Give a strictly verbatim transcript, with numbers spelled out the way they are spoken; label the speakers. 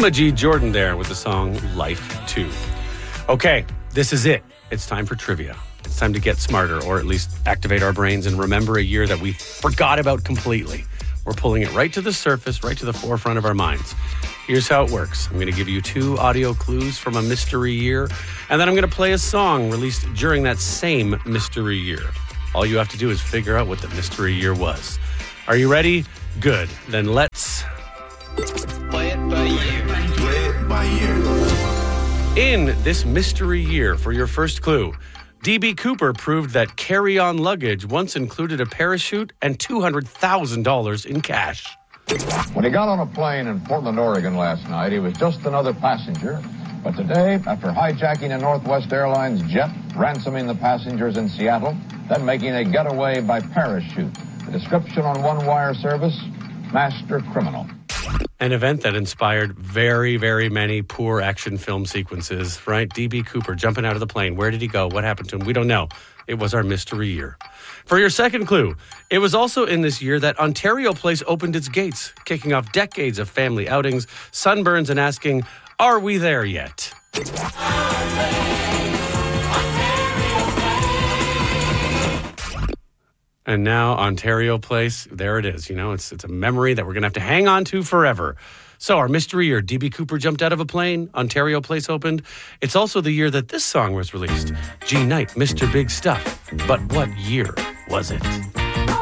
Speaker 1: Emma G. Jordan there with the song Life two. Okay, this is it. It's time for trivia. It's time to get smarter, or at least activate our brains and remember a year that we forgot about completely. We're pulling it right to the surface, right to the forefront of our minds. Here's how it works. I'm going to give you two audio clues from a mystery year, and then I'm going to play a song released during that same mystery year. All you have to do is figure out what the mystery year was. Are you ready? Good. Then let's...
Speaker 2: Play it by year. Play it by year.
Speaker 1: In this mystery year, for your first clue, D B. Cooper proved that carry-on luggage once included a parachute and two hundred thousand dollars in cash.
Speaker 3: When he got on a plane in Portland, Oregon last night, he was just another passenger. But today, after hijacking a Northwest Airlines jet, ransoming the passengers in Seattle, then making a getaway by parachute, the description on One Wire service, master criminal.
Speaker 1: An event that inspired very, very many poor action film sequences, right? D B. Cooper jumping out of the plane. Where did he go? What happened to him? We don't know. It was our mystery year. For your second clue, it was also in this year that Ontario Place opened its gates, kicking off decades of family outings, sunburns, and asking, are we there yet? And now Ontario Place, there it is. You know, it's it's a memory that we're going to have to hang on to forever. So our mystery year, D B. Cooper jumped out of a plane, Ontario Place opened. It's also the year that this song was released. G. Knight, Mister Big Stuff. But what year was it?